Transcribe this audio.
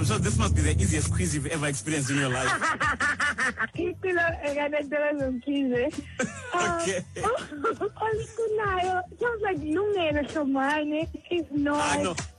I'm sure this must be the easiest quiz you've ever experienced in your life. Okay. Sounds like Lungelo Somane. It's not. I know.